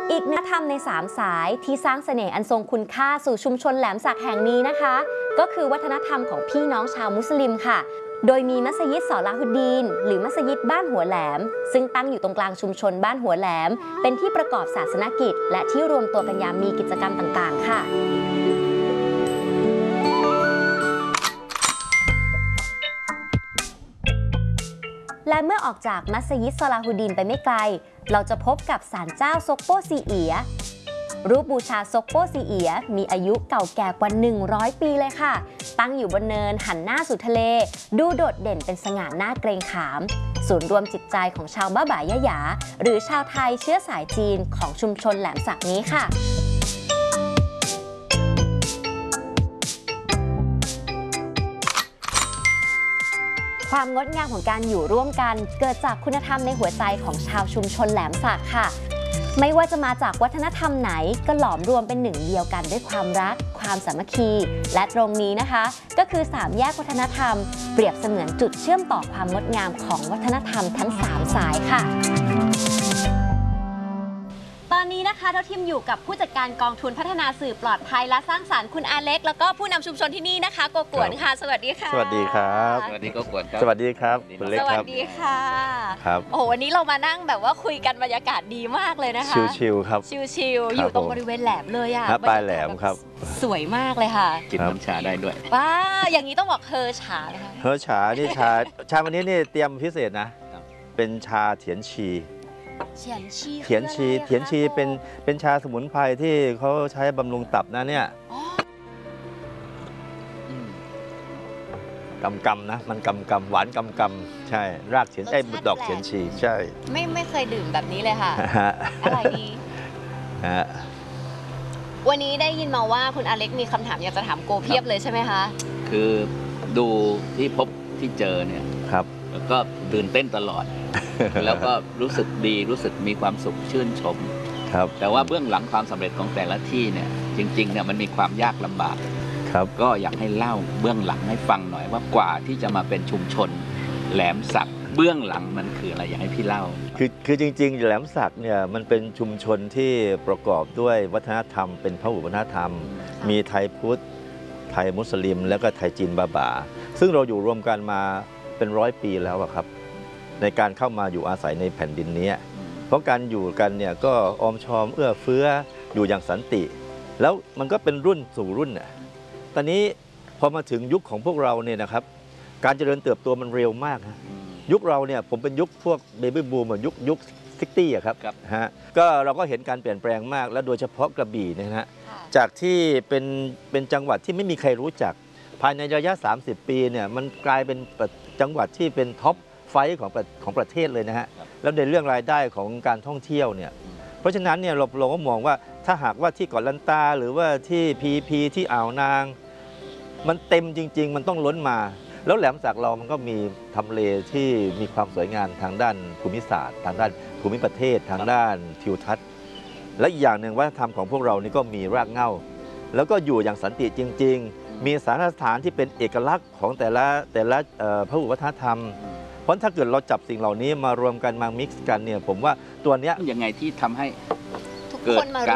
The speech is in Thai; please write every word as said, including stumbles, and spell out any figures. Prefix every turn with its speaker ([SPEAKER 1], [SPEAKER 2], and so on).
[SPEAKER 1] อีกวัฒนธรรมในสามสายที่สร้างเสน่ห์อันทรงคุณค่าสู่ชุมชนแหลมสักแห่งนี้นะคะก็คือวัฒนธรรมของพี่น้องชาวมุสลิมค่ะโดยมีมัสยิดซอลาฮุดดีนหรือมัสยิดบ้านหัวแหลมซึ่งตั้งอยู่ตรงกลางชุมชนบ้านหัวแหลมเป็นที่ประกอบศาสนกิจและที่รวมตัวกันยามมีกิจกรรมต่างๆค่ะและเมื่อออกจากมัสยิดซอลาฮุดดีนไปไม่ไกลเราจะพบกับศาลเจ้าซกโปซีเอียรูปบูชาซกโปซีเอียมีอายุเก่าแก่กว่าหนึ่งร้อยปีเลยค่ะตั้งอยู่บนเนินหันหน้าสู่ทะเลดูโดดเด่นเป็นสง่าหน้าเกรงขามศูนย์รวมจิตใจของชาวบ้าบ่ายะหยาหรือชาวไทยเชื้อสายจีนของชุมชนแหลมสักนี้ค่ะความงดงามของการอยู่ร่วมกันเกิดจากคุณธรรมในหัวใจของชาวชุมชนแหลมสักค่ะไม่ว่าจะมาจากวัฒนธรรมไหนก็หลอมรวมเป็นหนึ่งเดียวกันด้วยความรักความสามัคคีและตรงนี้นะคะก็คือสามแยกวัฒนธรรมเปรียบเสมือนจุดเชื่อมต่อความงดงามของวัฒนธรรมทั้งสามสายค่ะตอนนี้นะคะเราทีมอยู่กับผู้จัดการกองทุนพัฒนาสื่อปลอดภัยและสร้างสรรค์คุณอาเล็กแล้วก็ผู้นำชุมชนที่นี่นะคะโกกวนค่ะสวัสดีค่ะ
[SPEAKER 2] สวัสดีครับ
[SPEAKER 3] สวัสดีโกกวนครับ
[SPEAKER 2] สวัสดีครับคุณเล็กครับ
[SPEAKER 1] สวัสดีค่ะ
[SPEAKER 2] ครับ
[SPEAKER 1] โอ้โหวันนี้เรามานั่งแบบว่าคุยกันบรรยากาศดีมากเลยนะคะ
[SPEAKER 2] ชิลๆครับ
[SPEAKER 1] ชิลๆอยู่ตรงบริเวณแหลมเลยอ่ะ
[SPEAKER 2] ปลายแหลมครับ
[SPEAKER 1] สวยมากเลยค่ะ
[SPEAKER 3] กินน้ำชาได้ด้วย
[SPEAKER 1] ว้าอย่างนี้ต้องบอกเฮอฉาเลยค่ะ
[SPEAKER 2] เฮอฉานี่ชาชาวันนี้นี่เตรียมพิเศษนะเป็นชาเถียนชี
[SPEAKER 1] เถียนชี
[SPEAKER 2] เถียนชีเถียนชีเป็นเป็นชาสมุนไพรที่เขาใช้บำรุงตับนะเนี่ยกำกำนะมันกำกำหวานกำกำใช่รากเถียนไอ้ดอกเถียนชีใช่
[SPEAKER 1] ไม่ไม่เคยดื่มแบบนี้เลยค่ะอร่อยดีวันนี้ได้ยินมาว่าคุณอเล็กมีคำถามอยากจะถามโกเพียบเลยใช่ไหมคะ
[SPEAKER 3] คือดูที่พบที่เจอเนี่ย
[SPEAKER 2] ครับ
[SPEAKER 3] แล้วก็ตื่นเต้นตลอดแล้วก็รู้สึกดีรู้สึกมีความสุขชื่นชม
[SPEAKER 2] ครับ
[SPEAKER 3] แต่ว่าเบื้องหลังความสำเร็จของแต่ละที่เนี่ยจริงๆเนี่ยมันมีความยากลำบาก
[SPEAKER 2] ครับ
[SPEAKER 3] ก็อยากให้เล่าเบื้องหลังให้ฟังหน่อยว่ากว่าที่จะมาเป็นชุมชนแหลมสักเบื้องหลังมันคืออะไรอยากให้พี่เล่า
[SPEAKER 2] คือคือจริงๆแหลมสักเนี่ยมันเป็นชุมชนที่ประกอบด้วยวัฒนธรรมเป็นพหุวัฒนธรรมมีไทยพุทธไทยมุสลิมแล้วก็ไทยจีนบาบาซึ่งเราอยู่รวมกันมาเป็นร้อยปีแล้วครับในการเข้ามาอยู่อาศัยในแผ่นดินนี้เพราะการอยู่กันเนี่ยก็ออมชอมเอื้อเฟื้ออยู่อย่างสันติแล้วมันก็เป็นรุ่นสู่รุ่นน่ะตอนนี้พอมาถึงยุคของพวกเราเนี่ยนะครับการเจริญเติบโตมันเร็วมากนะยุคเราเนี่ยผมเป็นยุคพวกเบบี้บูมเหมือนยุคยุคซิกตี้อะครับฮะก็เราก็เห็นการเปลี่ยนแปลงมากและโดยเฉพาะกระบี่นะฮะจากที่เป็นเป็นจังหวัดที่ไม่มีใครรู้จักภายในระยะสามสิบปีเนี่ยมันกลายเป็นจังหวัดที่เป็นท็อปไฟของของประเทศเลยนะฮะแล้วในเรื่องรายได้ของการท่องเที่ยวเนี่ยเพราะฉะนั้นเนี่ยเราเราก็มองว่าถ้าหากว่าที่เกาะลันตาหรือว่าที่พีพีที่อ่าวนางมันเต็มจริงๆมันต้องล้นมาแล้วแหลมสักเรามันก็มีทำเลที่มีความสวยงามทางด้านภูมิศาสตร์ทางด้านภูมิประเทศทางด้านทิวทัศน์และอีกอย่างหนึ่งวัฒนธรรมของพวกเรานี่ก็มีรากเหง้าแล้วก็อยู่อย่างสันติจริงๆมีสถานสถานที่เป็นเอกลักษณ์ของแต่ละแต่ละพหุวัฒนธรรมเพราะถ้าเกิดเราจับสิ่งเหล่านี้มารวมกันมามิกซ์กันเนี่ยผมว่าตัวเนี้ย
[SPEAKER 3] ยังไงที่ทำให้
[SPEAKER 1] ทุกคนมา